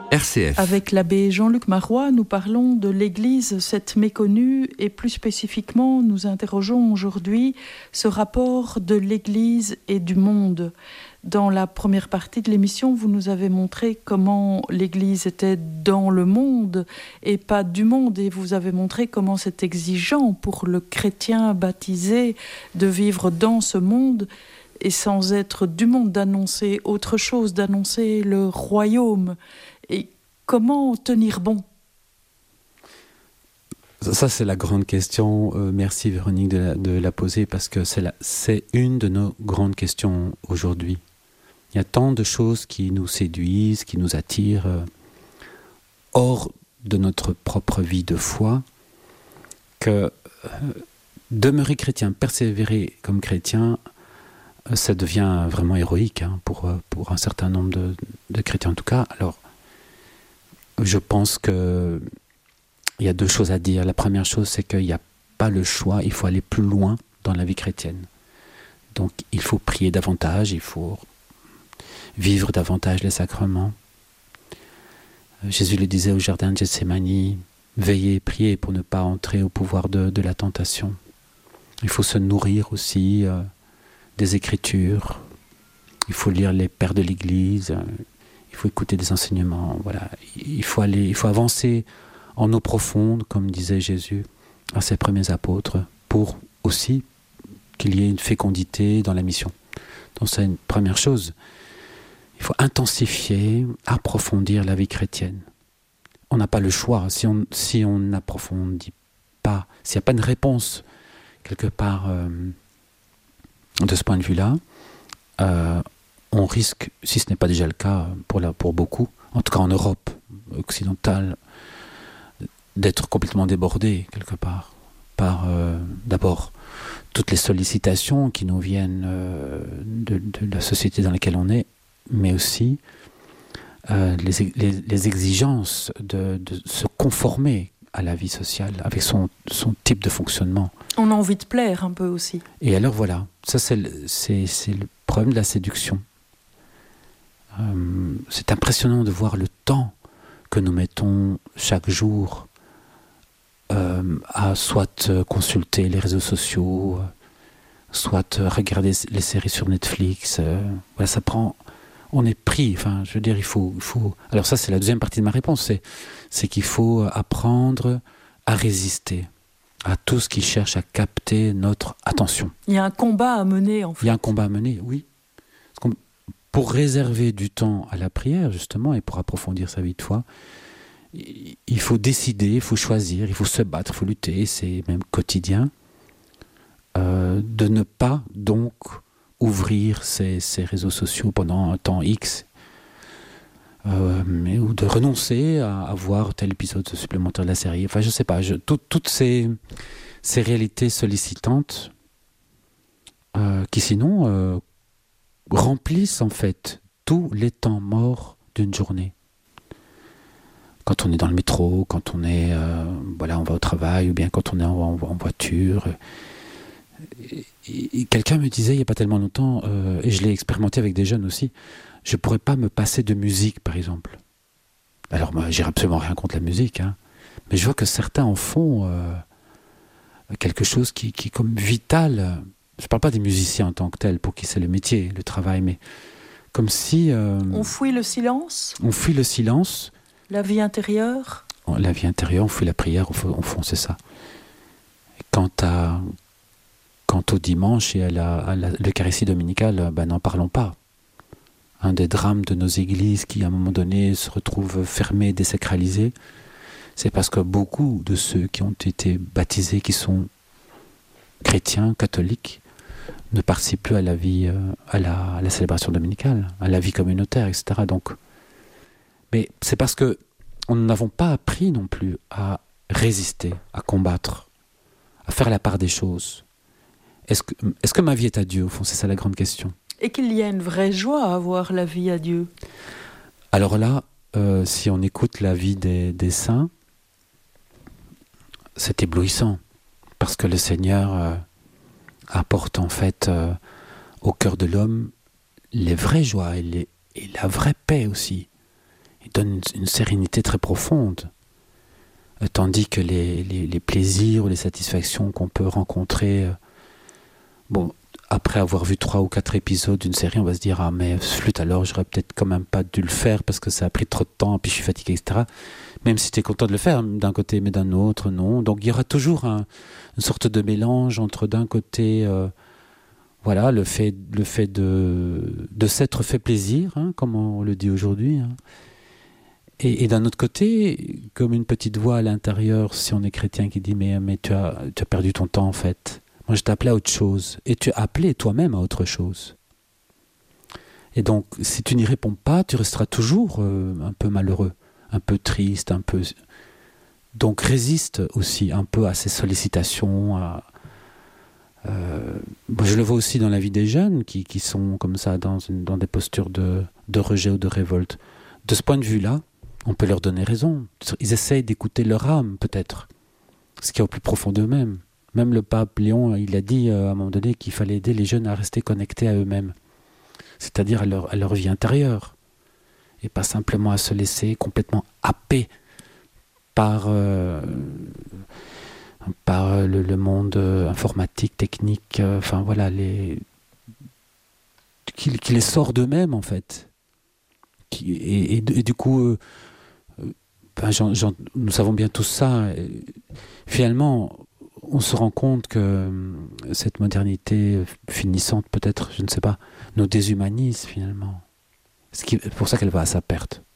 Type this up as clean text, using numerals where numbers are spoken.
RCF. Avec l'abbé Jean-Luc Marois, nous parlons de l'Église, cette méconnue, et plus spécifiquement, nous interrogeons aujourd'hui ce rapport de l'Église et du monde. Dans la première partie de l'émission, vous nous avez montré comment l'Église était dans le monde et pas du monde, et vous avez montré comment c'est exigeant pour le chrétien baptisé de vivre dans ce monde et sans être du monde, d'annoncer autre chose, d'annoncer le royaume. Et comment tenir bon ? Ça, c'est la grande question. Merci Véronique de la poser, parce que c'est une de nos grandes questions aujourd'hui. Il y a tant de choses qui nous séduisent, qui nous attirent hors de notre propre vie de foi, que demeurer chrétien, persévérer comme chrétien, ça devient vraiment héroïque pour un certain nombre de chrétiens en tout cas. Alors, je pense qu'il y a deux choses à dire. La première chose, c'est qu'il n'y a pas le choix, il faut aller plus loin dans la vie chrétienne. Donc, il faut prier davantage, il faut vivre davantage les sacrements. Jésus le disait au jardin de Gethsémani, veillez et priez pour ne pas entrer au pouvoir de la tentation. Il faut se nourrir aussi des Écritures, il faut lire les pères de l'Église, il faut écouter des enseignements. Voilà. Il faut avancer en eau profonde, comme disait Jésus à ses premiers apôtres, pour aussi qu'il y ait une fécondité dans la mission. Donc c'est une première chose. Il faut intensifier, approfondir la vie chrétienne. On n'a pas le choix. Si on n'approfondit pas, s'il n'y a pas une réponse quelque part de ce point de vue-là, on risque, si ce n'est pas déjà le cas pour beaucoup, en tout cas en Europe occidentale, d'être complètement débordé quelque part par d'abord toutes les sollicitations qui nous viennent de la société dans laquelle on est, mais aussi les exigences de se conformer à la vie sociale avec son type de fonctionnement. On a envie de plaire un peu aussi. Et alors voilà, ça c'est le problème de la séduction. C'est impressionnant de voir le temps que nous mettons chaque jour à soit consulter les réseaux sociaux, soit regarder les séries sur Netflix. Voilà, ça prend... On est pris, enfin, je veux dire, il faut... Alors ça, c'est la deuxième partie de ma réponse, c'est qu'il faut apprendre à résister à tout ce qui cherche à capter notre attention. Il y a un combat à mener, en fait. Il y a un combat à mener, oui. Pour réserver du temps à la prière, justement, et pour approfondir sa vie de foi, il faut décider, il faut choisir, il faut se battre, il faut lutter, c'est même quotidien, de ne pas, donc, ouvrir ces réseaux sociaux pendant un temps X, ou de renoncer à voir tel épisode supplémentaire de la série. Enfin, je ne sais pas, toutes ces réalités sollicitantes qui, sinon... remplissent en fait tous les temps morts d'une journée. Quand on est dans le métro, quand on est, on va au travail, ou bien quand on est en voiture. Et quelqu'un me disait il n'y a pas tellement longtemps, et je l'ai expérimenté avec des jeunes aussi, je ne pourrais pas me passer de musique par exemple. Alors moi, j'ai absolument rien contre la musique, mais je vois que certains en font quelque chose qui est comme vital. Je ne parle pas des musiciens en tant que tels, pour qui c'est le métier, le travail, mais comme si... on fuit le silence. On fuit le silence. La vie intérieure. La vie intérieure, on fuit la prière, au fond, c'est ça. Et quant au dimanche et à l'Eucharistie dominicale, n'en parlons pas. Un des drames de nos églises qui, à un moment donné, se retrouvent fermées, désacralisées, c'est parce que beaucoup de ceux qui ont été baptisés, qui sont chrétiens, catholiques, ne participent plus à la vie, à la célébration dominicale, à la vie communautaire, etc. Donc, mais c'est parce que nous n'avons pas appris non plus à résister, à combattre, à faire la part des choses. Est-ce que ma vie est à Dieu, au fond ? C'est ça la grande question. Et qu'il y a une vraie joie à avoir la vie à Dieu. Alors là, si on écoute la vie des saints, c'est éblouissant, parce que le Seigneur... apporte en fait au cœur de l'homme les vraies joies et la vraie paix aussi. il donne une sérénité très profonde. Tandis que les plaisirs ou les satisfactions qu'on peut rencontrer, après avoir vu 3 ou 4 épisodes d'une série, on va se dire « Ah mais flûte, alors j'aurais peut-être quand même pas dû le faire parce que ça a pris trop de temps, puis je suis fatigué, etc. » Même si tu es content de le faire d'un côté, mais d'un autre, non. Donc il y aura toujours une sorte de mélange entre d'un côté, le fait de s'être fait plaisir, comme on le dit aujourd'hui, et d'un autre côté, comme une petite voix à l'intérieur, si on est chrétien, qui dit mais tu as perdu ton temps en fait. Moi je t'ai appelé à autre chose. Et tu as appelé toi-même à autre chose. Et donc si tu n'y réponds pas, tu resteras toujours un peu malheureux, un peu triste, un peu... Donc résiste aussi un peu à ces sollicitations. Je le vois aussi dans la vie des jeunes qui sont comme ça dans des postures de rejet ou de révolte. De ce point de vue-là, on peut leur donner raison. Ils essayent d'écouter leur âme, peut-être, ce qui est au plus profond d'eux-mêmes. Même le pape Léon, il a dit à un moment donné qu'il fallait aider les jeunes à rester connectés à eux-mêmes, c'est-à-dire à leur vie intérieure, et pas simplement à se laisser complètement happer par le monde informatique, technique, qui les sort d'eux-mêmes, en fait. Et du coup... nous savons bien tout ça. Finalement, on se rend compte que cette modernité finissante, peut-être, je ne sais pas, nous déshumanise finalement. C'est pour ça qu'elle va à sa perte.